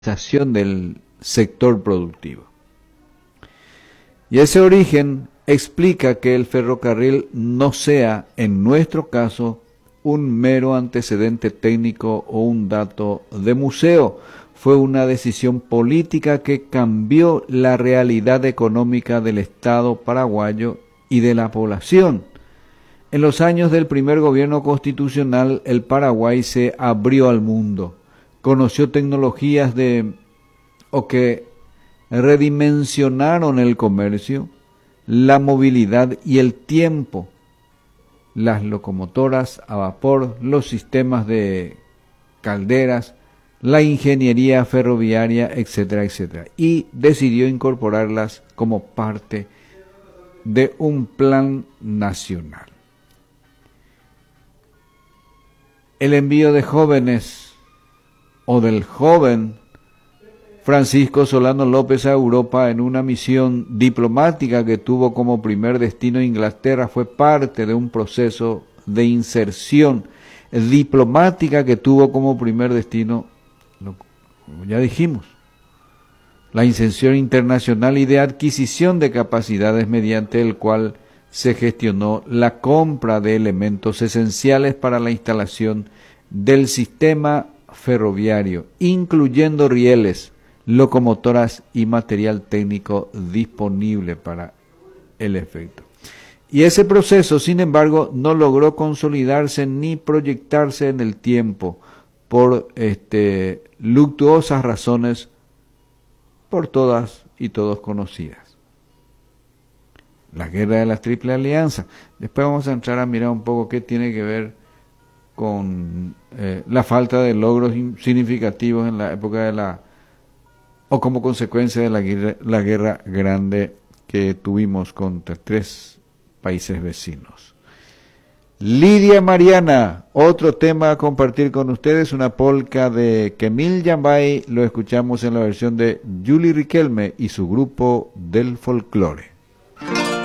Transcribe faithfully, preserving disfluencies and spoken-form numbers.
del sector productivo. Y ese origen explica que el ferrocarril no sea, en nuestro caso, un mero antecedente técnico o un dato de museo. Fue una decisión política que cambió la realidad económica del Estado paraguayo y de la población. En los años del primer gobierno constitucional, el Paraguay se abrió al mundo, conoció tecnologías de o que redimensionaron el comercio, la movilidad y el tiempo, las locomotoras a vapor, los sistemas de calderas, la ingeniería ferroviaria, etcétera, etcétera, y decidió incorporarlas como parte de un plan nacional. El envío de jóvenes o del joven Francisco Solano López a Europa en una misión diplomática que tuvo como primer destino Inglaterra fue parte de un proceso de inserción diplomática que tuvo como primer destino, como ya dijimos, la inserción internacional y de adquisición de capacidades mediante el cual se gestionó la compra de elementos esenciales para la instalación del sistema ferroviario, incluyendo rieles, locomotoras y material técnico disponible para el efecto. Y ese proceso, sin embargo, no logró consolidarse ni proyectarse en el tiempo por este, luctuosas razones, por todas y todos conocidas. La guerra de la Triple Alianza. Después vamos a entrar a mirar un poco qué tiene que ver con eh, la falta de logros significativos en la época de la, o como consecuencia de la guerra, la guerra grande que tuvimos contra tres países vecinos. Lidia Mariana, otro tema a compartir con ustedes, una polca de Kemil Yambay, lo escuchamos en la versión de Julie Riquelme y su grupo del folclore.